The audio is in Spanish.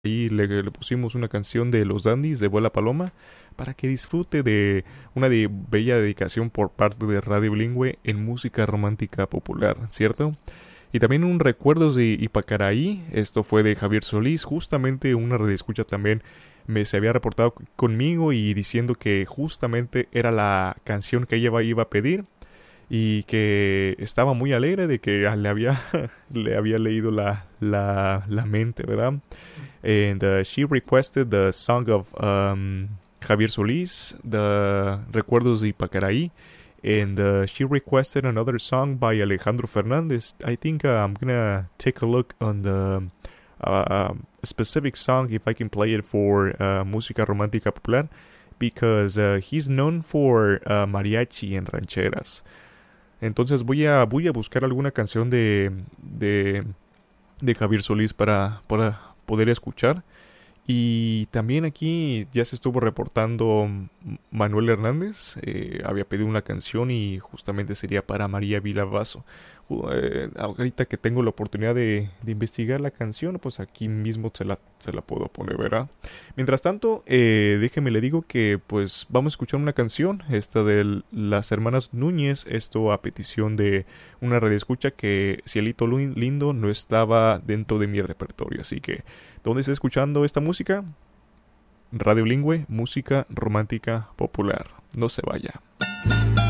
Y le pusimos una canción de Los Dandies de Vuela Paloma para que disfrute de una bella dedicación por parte de Radio Bilingüe en música romántica popular, ¿cierto? Y también un Recuerdos de Ipacaraí, esto fue de Javier Solís, justamente una redescucha también se había reportado conmigo y diciendo que justamente era la canción que ella iba a pedir y que estaba muy alegre de que le había leído la mente, ¿verdad? And she requested the song of Javier Solís, the Recuerdos de Ipacaraí, and she requested another song by Alejandro Fernandez. I think I'm gonna take a look on the specific song if I can play it for música romántica popular because he's known for mariachi and rancheras. Entonces voy a buscar alguna canción de Javier Solís para poder escuchar. Y también aquí ya se estuvo reportando Manuel Hernández, había pedido una canción y justamente sería para María Vilavaso. Ahorita que tengo la oportunidad de investigar la canción, pues aquí mismo se la puedo poner, ¿verdad? Mientras tanto, déjeme le digo que pues vamos a escuchar una canción, esta de las hermanas Núñez, esto a petición de una radioescucha que Cielito Lindo no estaba dentro de mi repertorio, así que ¿dónde está escuchando esta música? Radio Bilingüe, música romántica popular. No se vaya.